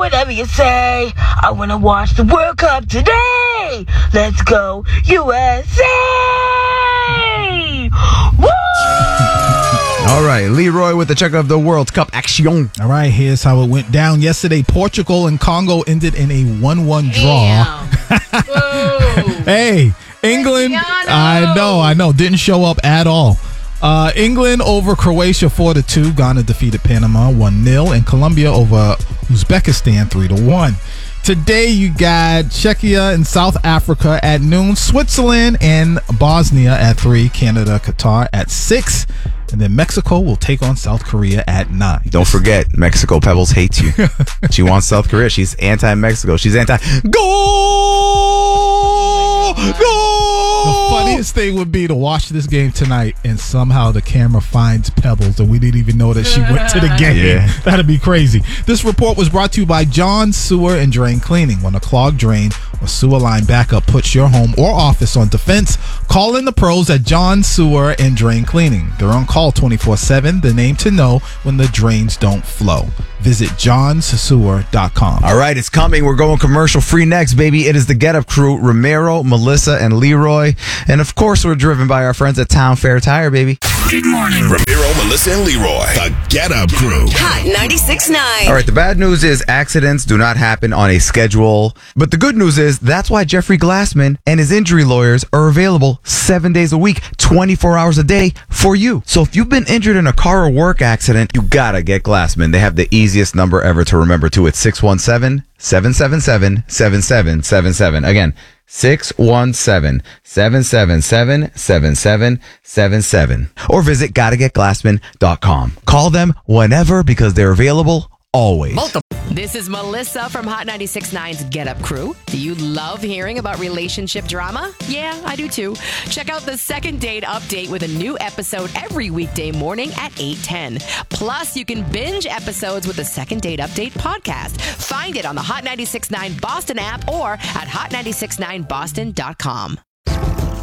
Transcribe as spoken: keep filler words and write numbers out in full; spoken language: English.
whatever you say. I want to watch the World Cup today. Let's go, U S A! Woo! All right, Leroy with the check of the World Cup action. All right, here's how it went down yesterday. Portugal and Congo ended in a one one draw. Hey, England, I know, I know, didn't show up at all. Uh, England over Croatia four to two. Ghana defeated Panama one nil. And Colombia over Uzbekistan three to one. Today you got Czechia and South Africa at noon. Switzerland and Bosnia at three. Canada, Qatar at six. And then Mexico will take on South Korea at nine. Don't forget, Mexico Pebbles hates you. She wants South Korea. She's anti-Mexico. She's anti-Go! Go! The funniest thing would be to watch this game tonight and somehow the camera finds Pebbles and we didn't even know that she went to the game. Yeah. That'd be crazy. This report was brought to you by John Sewer and Drain Cleaning. When a clogged drain or sewer line backup puts your home or office on defense, call in the pros at John Sewer and Drain Cleaning. They're on call twenty-four seven, the name to know when the drains don't flow. Visit johns sewer dot com. All right, it's coming. We're going commercial free next, baby. It is the Get Up Crew, Romero, Melissa, and Leroy. And of course, we're driven by our friends at Town Fair Tire, baby. Good morning. Ramiro, Melissa, and Leroy. The Get Up Crew. Hot ninety-six point nine. All right, the bad news is accidents do not happen on a schedule. But the good news is that's why Jeffrey Glassman and his injury lawyers are available seven days a week, twenty-four hours a day for you. So if you've been injured in a car or work accident, you gotta get Glassman. They have the easiest number ever to remember, too. It's six one seven, seven seven seven, seven seven seven seven. Again, six one seven, seven seven seven, seven seven seven seven. Or visit gotta get glassman dot com. Call them whenever because they're available always. This is Melissa from Hot ninety-six point nine's Get Up Crew. Do you love hearing about relationship drama? Yeah, I do too. Check out the Second Date Update with a new episode every weekday morning at eight ten. Plus, you can binge episodes with the Second Date Update podcast. Find it on the Hot ninety-six point nine Boston app or at hot nine six nine boston dot com.